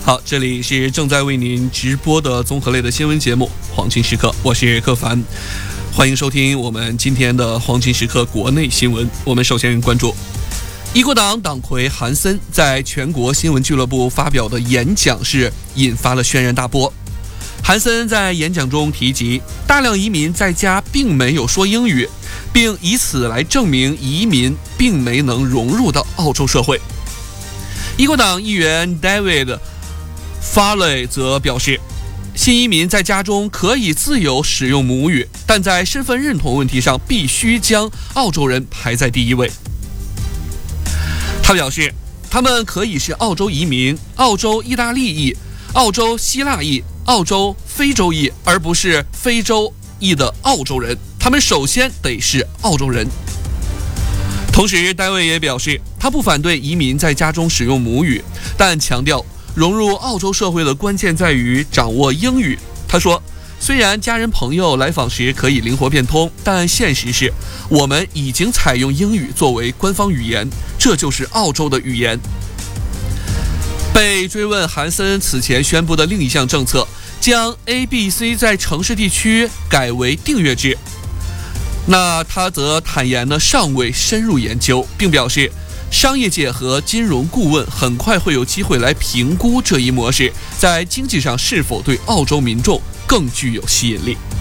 好，这里是正在为您直播的综合类的新闻节目《黄金时刻》，我是柯凡，欢迎收听我们今天的《黄金时刻》国内新闻。我们首先关注一国党党魁韩森在全国新闻俱乐部发表的演讲是引发了轩然大波。韩森在演讲中提及，大量移民在家并没有说英语，并以此来证明移民并没能融入到澳洲社会。一国党议员 David Farley 则表示，新移民在家中可以自由使用母语，但在身份认同问题上必须将澳洲人排在第一位。他表示，他们可以是澳洲移民、澳洲意大利裔、澳洲希腊裔、澳洲非洲裔，而不是非洲裔的澳洲人。他们首先得是澳洲人。同时，戴维也表示，他不反对移民在家中使用母语，但强调融入澳洲社会的关键在于掌握英语。他说，虽然家人朋友来访时可以灵活变通，但现实是我们已经采用英语作为官方语言，这就是澳洲的语言。被追问韩森此前宣布的另一项政策，将 ABC 在城市地区改为订阅制，那他则坦言尚未深入研究，并表示商业界和金融顾问很快会有机会来评估这一模式在经济上是否对澳洲民众更具有吸引力。